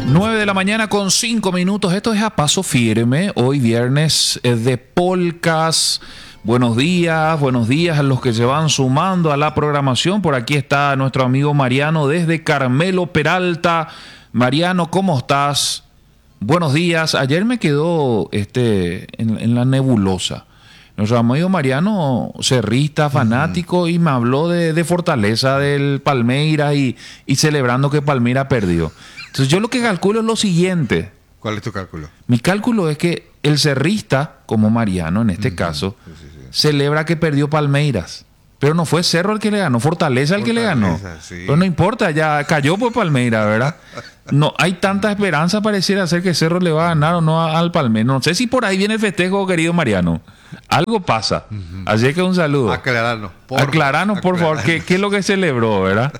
9 de la mañana con 5 minutos. Esto es A Paso Firme. Hoy viernes de polcas. Buenos días a los que se van sumando a la programación. Por aquí está nuestro amigo Mariano desde Carmelo Peralta. Mariano, ¿cómo estás? Buenos días. Ayer me quedó en la nebulosa. Nuestro amigo Mariano, cerrista, fanático, y me habló de fortaleza del Palmeiras y celebrando que Palmeiras perdió. Entonces yo lo que calculo es lo siguiente. ¿Cuál es tu cálculo? Mi cálculo es que el cerrista, como Mariano en este caso, celebra que perdió Palmeiras. Pero no fue Cerro el que le ganó, Fortaleza el que le ganó. Sí. Pero no importa, ya cayó por Palmeiras, ¿verdad? No hay tanta esperanza, pareciera ser que Cerro le va a ganar o no al Palmeiras. No sé si por ahí viene el festejo, querido Mariano. Algo pasa. Así que un saludo. Aclararnos, por favor, ¿qué es lo que celebró, verdad?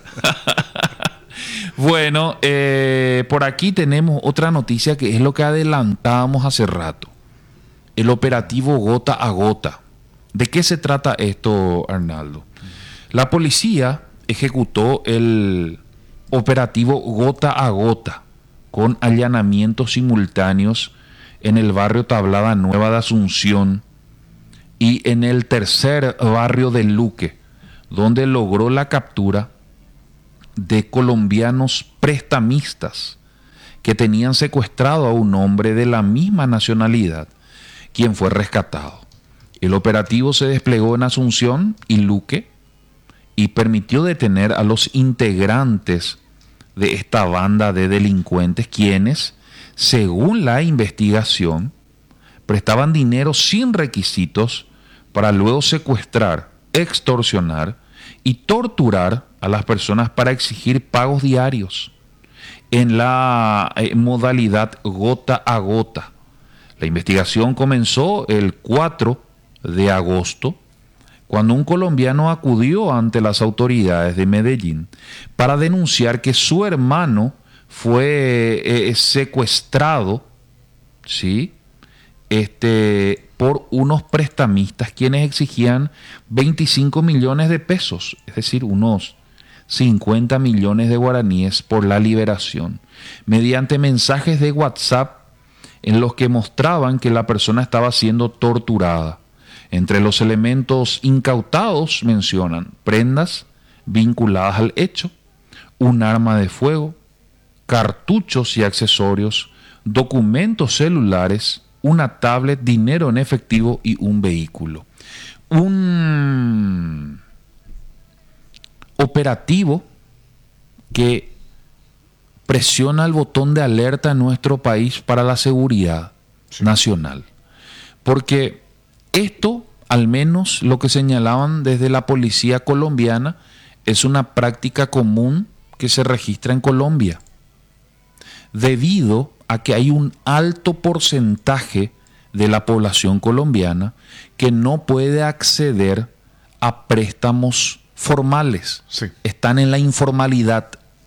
Bueno, por aquí tenemos otra noticia que es lo que adelantábamos hace rato. El operativo Gota a Gota. ¿De qué se trata esto, Arnaldo? La policía ejecutó el operativo Gota a Gota con allanamientos simultáneos en el barrio Tablada Nueva de Asunción y en el tercer barrio de Luque, donde logró la captura de colombianos prestamistas que tenían secuestrado a un hombre de la misma nacionalidad, quien fue rescatado. El operativo se desplegó en Asunción y Luque y permitió detener a los integrantes de esta banda de delincuentes, quienes, según la investigación, prestaban dinero sin requisitos para luego secuestrar, extorsionar y torturar a las personas para exigir pagos diarios en la modalidad gota a gota. La investigación comenzó el 4 de agosto, cuando un colombiano acudió ante las autoridades de Medellín para denunciar que su hermano fue secuestrado, ¿sí?, por unos prestamistas quienes exigían 25 millones de pesos, es decir, unos 50 millones de guaraníes por la liberación, mediante mensajes de WhatsApp en los que mostraban que la persona estaba siendo torturada. Entre los elementos incautados mencionan prendas vinculadas al hecho, un arma de fuego, cartuchos y accesorios, documentos celulares, una tablet, dinero en efectivo y un vehículo. Un operativo que presiona el botón de alerta en nuestro país para la seguridad nacional. Porque esto, al menos lo que señalaban desde la policía colombiana, es una práctica común que se registra en Colombia, debido a que hay un alto porcentaje de la población colombiana que no puede acceder a préstamos formales. Sí. Están en la informalidad.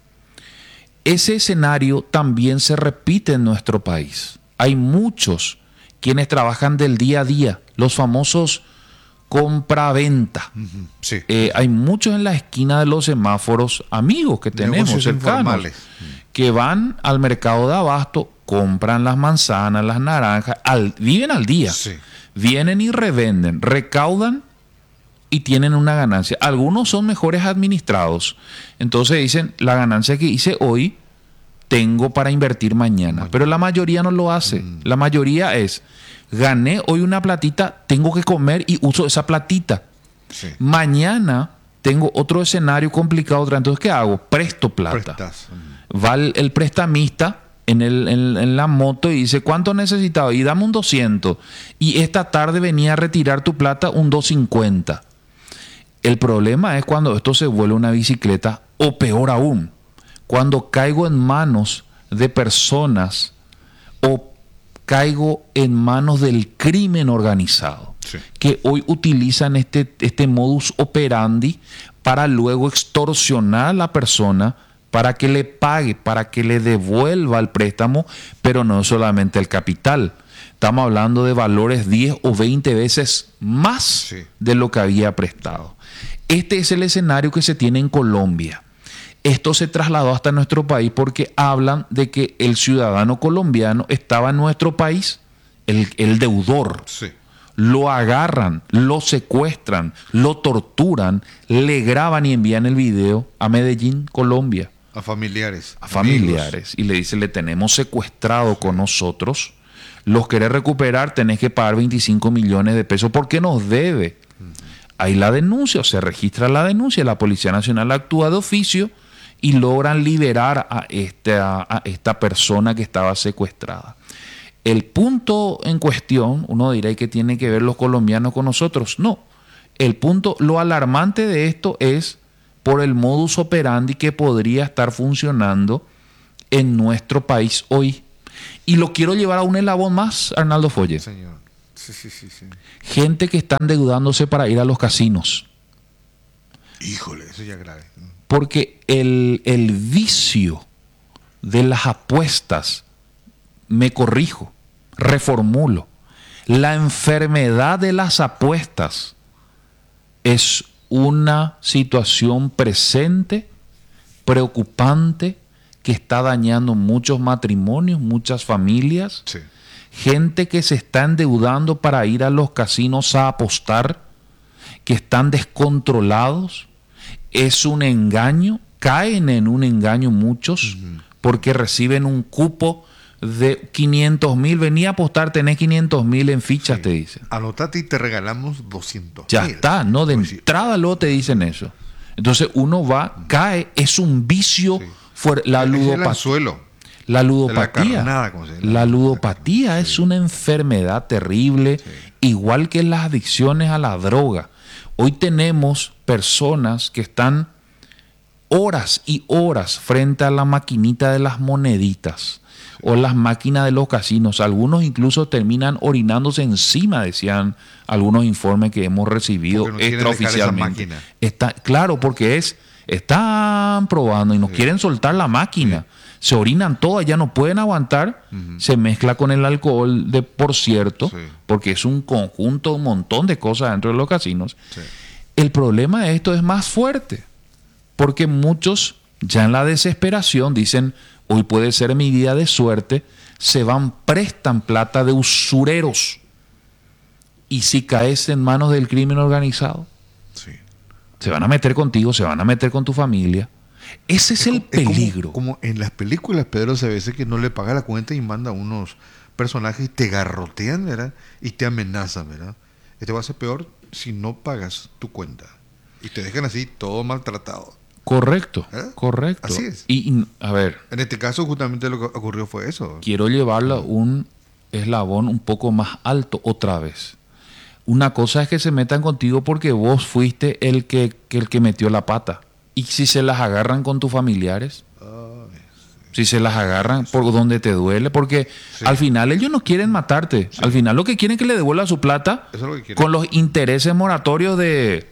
Ese escenario también se repite en nuestro país. Hay muchos quienes trabajan del día a día, los famosos compra-venta. Sí. Hay muchos en la esquina de los semáforos, amigos que tenemos Negocios cercanos, informales. que van al mercado de abasto, compran las manzanas, las naranjas, viven al día. Sí. Vienen y revenden, recaudan y tienen una ganancia. Algunos son mejores administrados. Entonces dicen, la ganancia que hice hoy tengo para invertir mañana. Pero la mayoría no lo hace. La mayoría es, gané hoy una platita, tengo que comer y uso esa platita. Sí. Mañana tengo otro escenario complicado. Entonces, ¿qué hago? Presto plata. Prestas. Va el prestamista en la moto y dice, ¿cuánto necesitaba? Y dame un 200. Y esta tarde venía a retirar tu plata un 250. El problema es cuando esto se vuelve una bicicleta, o peor aún, cuando caigo en manos de personas o caigo en manos del crimen organizado, que hoy utilizan este modus operandi para luego extorsionar a la persona para que le pague, para que le devuelva el préstamo, pero no solamente el capital. Estamos hablando de valores 10 o 20 veces más de lo que había prestado. Este es el escenario que se tiene en Colombia. Esto se trasladó hasta nuestro país porque hablan de que el ciudadano colombiano estaba en nuestro país, el deudor. Sí. Lo agarran, lo secuestran, lo torturan, le graban y envían el video a Medellín, Colombia. A familiares. A familiares. Y le dicen, le tenemos secuestrado con nosotros. Los querés recuperar, tenés que pagar 25 millones de pesos porque nos debe. Hay la denuncia, o se registra la denuncia, la Policía Nacional actúa de oficio y logran liberar a esta persona que estaba secuestrada. El punto en cuestión, uno dirá que tiene que ver los colombianos con nosotros. No, el punto, lo alarmante de esto es por el modus operandi que podría estar funcionando en nuestro país hoy. Y lo quiero llevar a un eslabón más, Arnaldo Folle. Señor. Sí. Gente que está endeudándose para ir a los casinos. Híjole, eso ya es grave. Porque el vicio de las apuestas, me corrijo, reformulo, la enfermedad de las apuestas es una situación presente, preocupante, que está dañando muchos matrimonios, muchas familias. Sí. Gente que se está endeudando para ir a los casinos a apostar, que están descontrolados. Es un engaño, caen en un engaño muchos, porque reciben un cupo de 500.000. Venía a apostar, tenés 500.000 en fichas, te dicen. Anotate y te regalamos 200. Ya está, ¿no? De entrada luego te dicen eso. Entonces uno va, cae, es un vicio. La ludopatía. La ludopatía. La ludopatía es una enfermedad terrible, igual que las adicciones a la droga. Hoy tenemos personas que están horas y horas frente a la maquinita de las moneditas o las máquinas de los casinos. Algunos incluso terminan orinándose encima, decían algunos informes que hemos recibido extraoficialmente. Claro, porque están probando y no quieren soltar la máquina. Se orinan todas, ya no pueden aguantar. Se mezcla con el alcohol, por cierto, porque es un conjunto, un montón de cosas dentro de los casinos. El problema de esto es más fuerte, porque muchos ya en la desesperación dicen, hoy puede ser mi día de suerte, se van, prestan plata de usureros. Y si caes en manos del crimen organizado, se van a meter contigo, se van a meter con tu familia. Ese es el peligro. Como en las películas, Pedro, se ve que no le paga la cuenta y manda unos personajes y te garrotean, ¿verdad? Y te amenazan, ¿verdad? Esto va a ser peor si no pagas tu cuenta. Y te dejan así, todo maltratado. Correcto, ¿Eh? correcto. Así es. Y a ver. En este caso, justamente lo que ocurrió fue eso. Quiero llevarlo a un eslabón un poco más alto otra vez. Una cosa es que se metan contigo porque vos fuiste el que metió la pata. ¿Y si se las agarran con tus familiares? Si se las agarran por donde te duele, porque al final ellos no quieren matarte. Al final lo que quieren es que le devuelvan su plata con los intereses moratorios de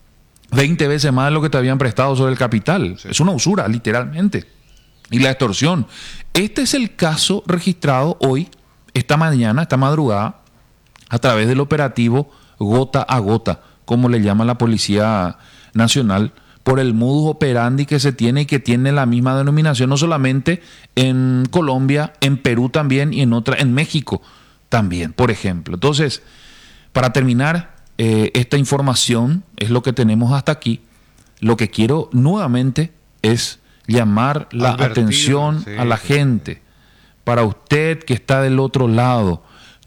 20 veces más de lo que te habían prestado sobre el capital. Es una usura, literalmente. Y la extorsión. Este es el caso registrado hoy, esta mañana, esta madrugada, a través del operativo Gota a Gota, como le llama la Policía Nacional, por el modus operandi que se tiene y que tiene la misma denominación, no solamente en Colombia, en Perú también y en México también, por ejemplo. Entonces, para terminar, esta información es lo que tenemos hasta aquí. Lo que quiero nuevamente es llamar la atención a la gente. Para usted que está del otro lado,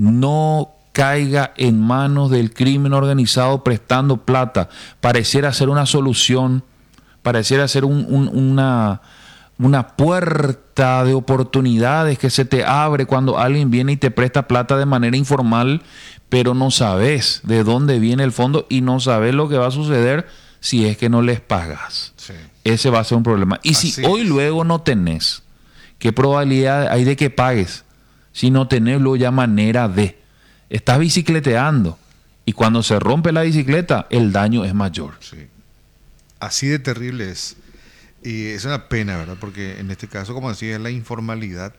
no caiga en manos del crimen organizado prestando plata. Pareciera ser una solución, pareciera ser una puerta de oportunidades que se te abre cuando alguien viene y te presta plata de manera informal, pero no sabes de dónde viene el fondo y no sabes lo que va a suceder si es que no les pagas. Sí. Ese va a ser un problema. Y así si hoy luego no tenés, ¿qué probabilidad hay de que pagues? Si no tenés luego ya manera de... Estás bicicleteando y cuando se rompe la bicicleta, el daño es mayor. Sí. Así de terrible es. Y es una pena, ¿verdad? Porque en este caso, como decía, es la informalidad.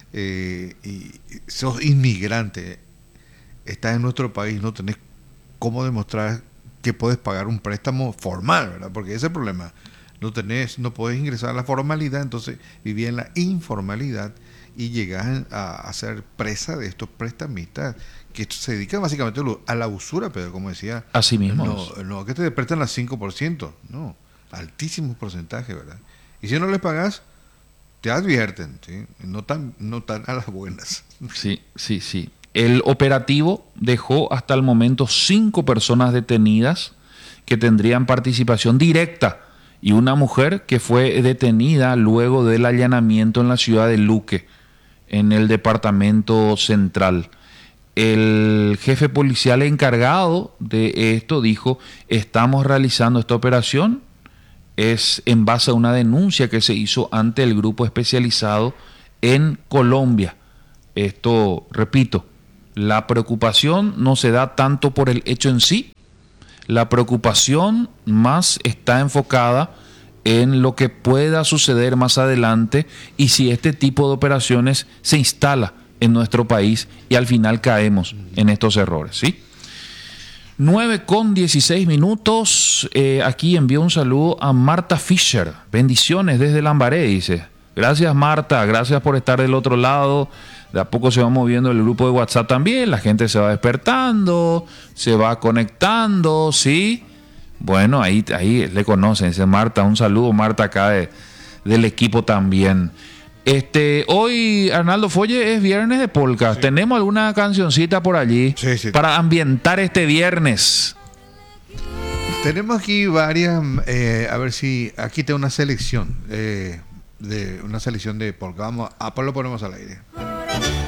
Y sos inmigrante, estás en nuestro país, no tenés cómo demostrar que puedes pagar un préstamo formal, ¿verdad? Porque ese es el problema. no tenés, no podés ingresar a la formalidad, entonces vivís en la informalidad y llegás a ser presa de estos prestamistas que se dedican básicamente a la usura, pero como decía, Así mismo. no que te prestan al 5%, no, altísimo porcentaje, ¿verdad? Y si no les pagas, te advierten, ¿sí? No tan a las buenas. Sí, sí, sí. El operativo dejó hasta el momento 5 personas detenidas que tendrían participación directa y una mujer que fue detenida luego del allanamiento en la ciudad de Luque, en el departamento central. El jefe policial encargado de esto dijo: estamos realizando esta operación, es en base a una denuncia que se hizo ante el grupo especializado en Colombia. Esto, repito, la preocupación no se da tanto por el hecho en sí, la preocupación más está enfocada en lo que pueda suceder más adelante y si este tipo de operaciones se instala en nuestro país y al final caemos en estos errores, ¿sí? 9:16. Aquí envío un saludo a Marta Fischer. Bendiciones desde Lambaré, dice. Gracias, Marta. Gracias por estar del otro lado. De a poco se va moviendo el grupo de WhatsApp también. La gente se va despertando, se va conectando, ¿sí? Bueno, ahí le conocen. Dice Marta. Un saludo, Marta, acá del equipo también. Hoy, Arnaldo Folle, es viernes de polka. Sí. ¿Tenemos alguna cancioncita por allí para ambientar este viernes? Tenemos aquí varias, a ver si aquí tengo una selección de polka. Vamos, lo ponemos al aire.